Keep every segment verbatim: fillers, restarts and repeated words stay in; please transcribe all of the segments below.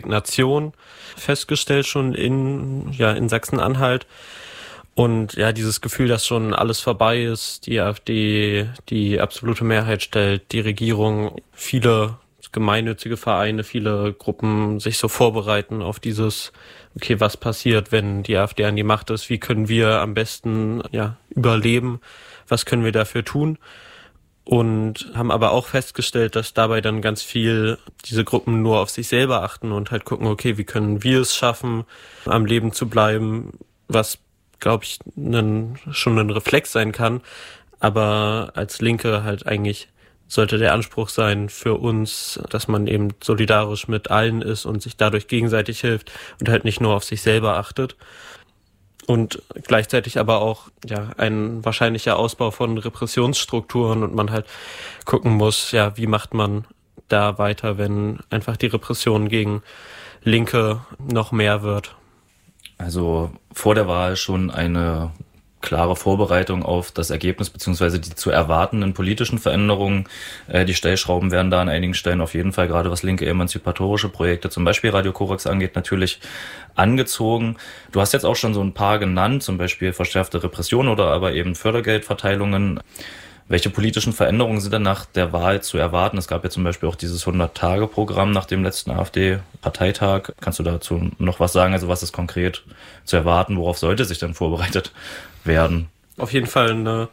Resignation festgestellt schon in, ja, in Sachsen-Anhalt. Und ja, dieses Gefühl, dass schon alles vorbei ist, die AfD die absolute Mehrheit stellt, die Regierung, viele gemeinnützige Vereine, viele Gruppen sich so vorbereiten auf dieses, okay, was passiert, wenn die AfD an die Macht ist, wie können wir am besten ja überleben, was können wir dafür tun? Und haben aber auch festgestellt, dass dabei dann ganz viel diese Gruppen nur auf sich selber achten und halt gucken, okay, wie können wir es schaffen, am Leben zu bleiben, was, glaube ich, ein, schon ein Reflex sein kann. Aber als Linke halt eigentlich sollte der Anspruch sein für uns, dass man eben solidarisch mit allen ist und sich dadurch gegenseitig hilft und halt nicht nur auf sich selber achtet. Und gleichzeitig aber auch ja ein wahrscheinlicher Ausbau von Repressionsstrukturen und man halt gucken muss, ja, wie macht man da weiter, wenn einfach die Repression gegen Linke noch mehr wird. Also vor der Wahl schon eine klare Vorbereitung auf das Ergebnis beziehungsweise die zu erwartenden politischen Veränderungen. Äh, die Stellschrauben werden da an einigen Stellen auf jeden Fall, gerade was linke emanzipatorische Projekte, zum Beispiel Radio Korax angeht, natürlich angezogen. Du hast jetzt auch schon so ein paar genannt, zum Beispiel verschärfte Repression oder aber eben Fördergeldverteilungen. Welche politischen Veränderungen sind dann nach der Wahl zu erwarten? Es gab ja zum Beispiel auch dieses hundert-Tage-Programm nach dem letzten AfD-Parteitag. Kannst du dazu noch was sagen? Also was ist konkret zu erwarten? Worauf sollte sich dann vorbereitet werden? Auf jeden Fall eine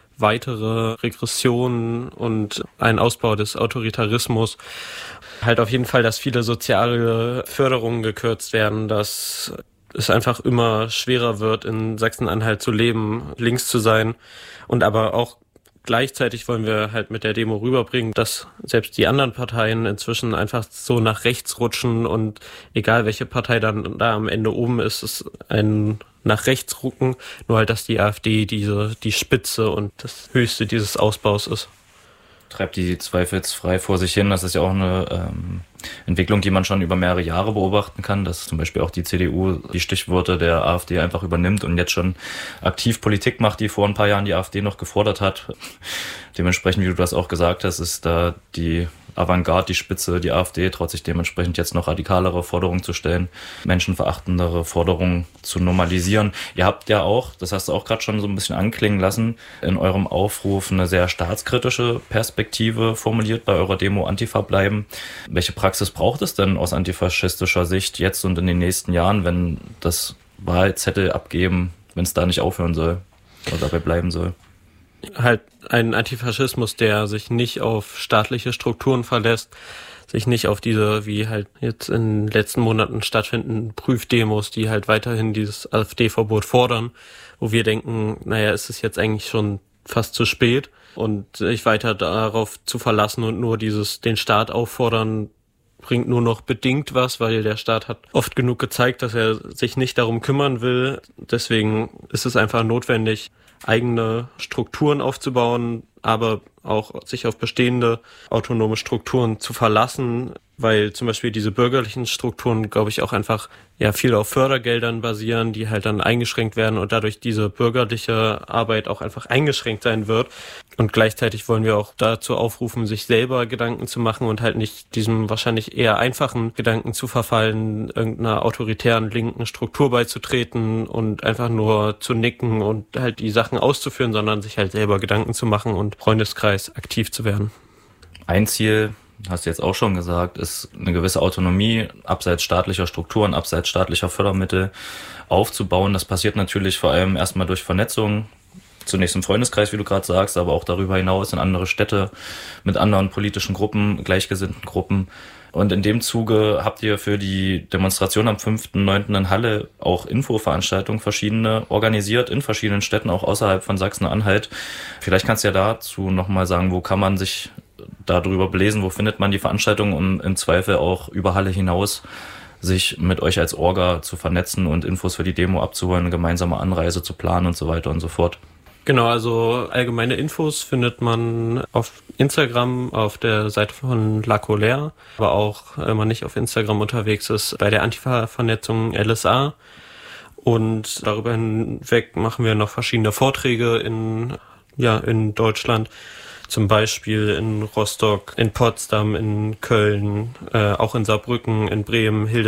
weitere Regression und ein Ausbau des Autoritarismus. Halt auf jeden Fall, dass viele soziale Förderungen gekürzt werden, dass es einfach immer schwerer wird, in Sachsen-Anhalt zu leben, links zu sein und aber auch gleichzeitig wollen wir halt mit der Demo rüberbringen, dass selbst die anderen Parteien inzwischen einfach so nach rechts rutschen und egal welche Partei dann da am Ende oben ist, ist ein nach rechts rucken, nur halt, dass die AfD diese die Spitze und das Höchste dieses Ausbaus ist. Treibt die zweifelsfrei vor sich hin. Das ist ja auch eine ähm, Entwicklung, die man schon über mehrere Jahre beobachten kann, dass zum Beispiel auch die C D U die Stichworte der AfD einfach übernimmt und jetzt schon aktiv Politik macht, die vor ein paar Jahren die AfD noch gefordert hat. Dementsprechend, wie du das auch gesagt hast, ist da die Avantgarde, die Spitze, die AfD traut sich dementsprechend jetzt noch radikalere Forderungen zu stellen, menschenverachtendere Forderungen zu normalisieren. Ihr habt ja auch, das hast du auch gerade schon so ein bisschen anklingen lassen, in eurem Aufruf eine sehr staatskritische Perspektive formuliert bei eurer Demo Antifa bleiben. Welche Praxis braucht es denn aus antifaschistischer Sicht jetzt und in den nächsten Jahren, wenn das Wahlzettel abgeben, wenn es da nicht aufhören soll oder dabei bleiben soll? Halt ein Antifaschismus, der sich nicht auf staatliche Strukturen verlässt, sich nicht auf diese, wie halt jetzt in den letzten Monaten stattfindenden Prüfdemos, die halt weiterhin dieses AfD-Verbot fordern, wo wir denken, naja, ist es jetzt eigentlich schon fast zu spät und sich weiter darauf zu verlassen und nur dieses, den Staat auffordern, bringt nur noch bedingt was, weil der Staat hat oft genug gezeigt, dass er sich nicht darum kümmern will. Deswegen ist es einfach notwendig, eigene Strukturen aufzubauen, aber auch sich auf bestehende autonome Strukturen zu verlassen, weil zum Beispiel diese bürgerlichen Strukturen, glaube ich, auch einfach ja viel auf Fördergeldern basieren, die halt dann eingeschränkt werden und dadurch diese bürgerliche Arbeit auch einfach eingeschränkt sein wird. Und gleichzeitig wollen wir auch dazu aufrufen, sich selber Gedanken zu machen und halt nicht diesem wahrscheinlich eher einfachen Gedanken zu verfallen, irgendeiner autoritären linken Struktur beizutreten und einfach nur zu nicken und halt die Sachen auszuführen, sondern sich halt selber Gedanken zu machen und Freundeskreis aktiv zu werden. Ein Ziel, hast du jetzt auch schon gesagt, ist eine gewisse Autonomie abseits staatlicher Strukturen, abseits staatlicher Fördermittel aufzubauen. Das passiert natürlich vor allem erstmal durch Vernetzung, zunächst im Freundeskreis, wie du gerade sagst, aber auch darüber hinaus in andere Städte mit anderen politischen Gruppen, gleichgesinnten Gruppen. Und in dem Zuge habt ihr für die Demonstration am fünften neunten in Halle auch Infoveranstaltungen verschiedene organisiert in verschiedenen Städten, auch außerhalb von Sachsen-Anhalt. Vielleicht kannst du ja dazu nochmal sagen, wo kann man sich darüber belesen, wo findet man die Veranstaltungen, um im Zweifel auch über Halle hinaus sich mit euch als Orga zu vernetzen und Infos für die Demo abzuholen, eine gemeinsame Anreise zu planen und so weiter und so fort. Genau, also allgemeine Infos findet man auf Instagram auf der Seite von La Colère, aber auch, wenn man nicht auf Instagram unterwegs ist, bei der Antifa-Vernetzung L S A. Und darüber hinweg machen wir noch verschiedene Vorträge in, ja, in Deutschland, zum Beispiel in Rostock, in Potsdam, in Köln, äh, auch in Saarbrücken, in Bremen, Hildesheim.